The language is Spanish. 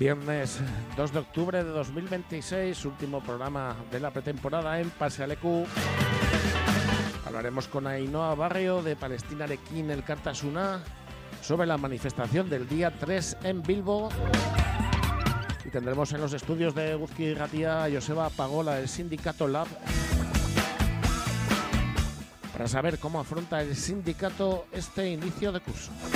Viernes 2 de octubre de 2026, último programa de la pretemporada en Pasealeku. Hablaremos con Ainhoa Barrio de Palestinarekin Elkartasuna sobre la manifestación del día 3 en Bilbo. Y tendremos en los estudios de Eguzki Irratia a Joseba Pagola del sindicato Lab para saber cómo afronta el sindicato este inicio de curso.